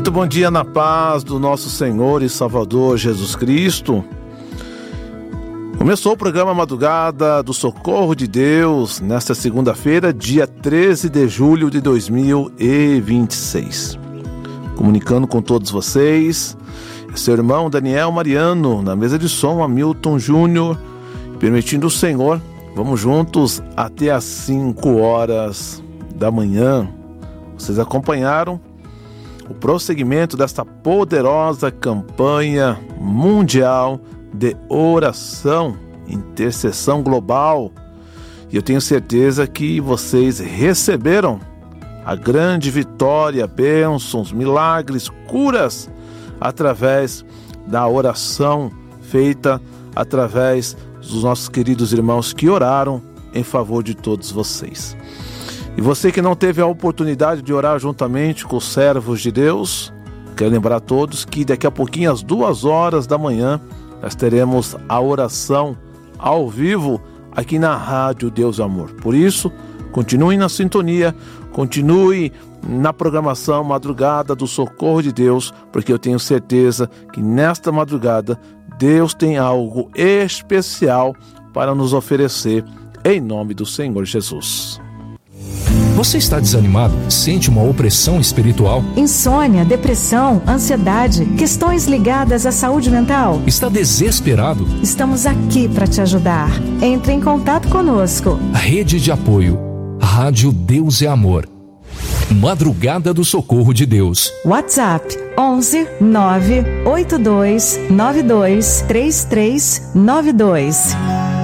Muito bom dia na paz do nosso Senhor e Salvador Jesus Cristo. Começou o programa Madrugada do Socorro de Deus nesta segunda-feira, dia 13 de julho de 2026. Comunicando com todos vocês, seu irmão Daniel Mariano, na mesa de som, Hamilton Júnior. Permitindo o Senhor, vamos juntos até às 5 horas da manhã. Vocês acompanharam o prosseguimento desta poderosa campanha mundial de oração, intercessão global. E eu tenho certeza que vocês receberam a grande vitória, bênçãos, milagres, curas, através da oração feita através dos nossos queridos irmãos que oraram em favor de todos vocês. E você que não teve a oportunidade de orar juntamente com os servos de Deus, quero lembrar a todos que daqui a pouquinho, às 2 horas da manhã, nós teremos a oração ao vivo aqui na Rádio Deus e Amor. Por isso, continue na sintonia, continue na programação Madrugada do Socorro de Deus, porque eu tenho certeza que nesta madrugada Deus tem algo especial para nos oferecer, em nome do Senhor Jesus. Você está desanimado? Sente uma opressão espiritual? Insônia, depressão, ansiedade, questões ligadas à saúde mental? Está desesperado? Estamos aqui para te ajudar. Entre em contato conosco. Rede de apoio. Rádio Deus é Amor. Madrugada do Socorro de Deus. WhatsApp 11 982 92 3392.